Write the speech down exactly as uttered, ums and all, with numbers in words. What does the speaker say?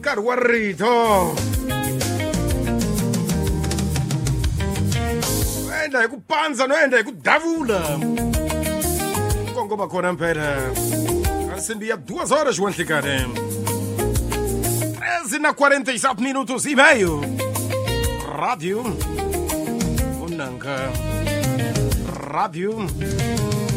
nkarhi wa rito enda hi ku pandza no enda hi ku davula kongoma khona mpela nsimbi ya duas horas wa nhlikane treze na quarenta e sete minutos e meio rádio Unanga rádio